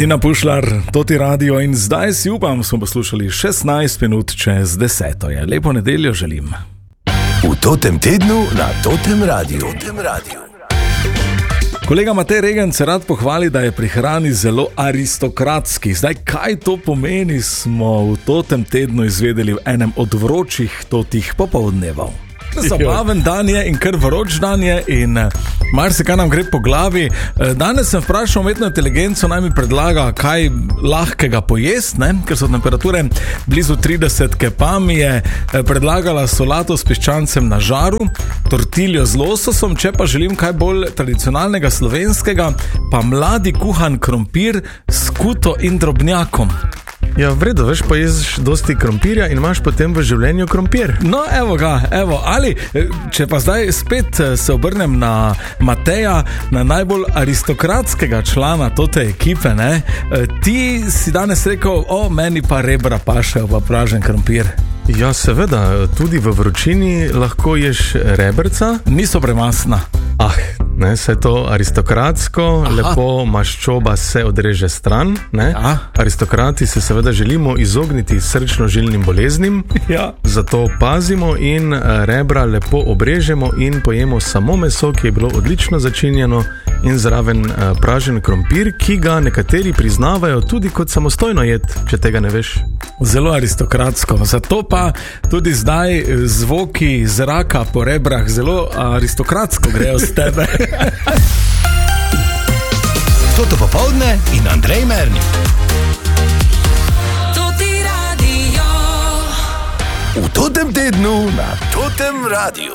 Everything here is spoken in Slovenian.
Dina Pušlar, Toti radio in zdaj si upam, smo poslušali 16 minut čez 10. Je. Lepo nedeljo želim. V Totem tednu na Totem radiju. Kolega Matej Regen se rad pohvali, da je pri hrani zelo aristokratski. Zdaj, kaj to pomeni, smo v Totem tednu izvedeli v enem od vročih totih popoldnevov. Zabaven dan je in kar vroč dan je in marsikaj nam gre po glavi. Danes sem vprašal umetno inteligenco, naj mi predlaga kaj lahkega pojest, ker so temperature blizu 30, pa mi je predlagala solato s piščancem na žaru, tortiljo z lososom, če pa želim kaj bolj tradicionalnega slovenskega, pa mladi kuhan krompir s skuto in drobnjakom. Ja, vredo, veš, pa jeziš dosti krompirja in imaš potem v življenju krompir. No, evo, ali, če pa zdaj spet se obrnem na Mateja, na najbolj aristokratskega člana tote ekipe, ti si danes rekel, meni pa rebra pašejo, pa pražen krompir. Ja, seveda, tudi v vročini lahko ješ rebrca. Niso premasna. Se to aristokratsko, lepo maščoba se odreže stran. Aristokrati se seveda želimo izogniti srčno-žilnim boleznim, zato pazimo in rebra lepo obrežemo in pojemo samo meso, ki je bilo odlično začinjeno, in zraven pražen krompir, ki ga nekateri priznavajo tudi kot samostojno jed, če tega ne veš. Zelo aristokratsko, zato pa tudi zdaj zvoki zraka po rebrah zelo aristokratsko grejo z tebe. Toto popoldne in Andrej Mernik. Toti radio. V Totem tednu na Totem radiju.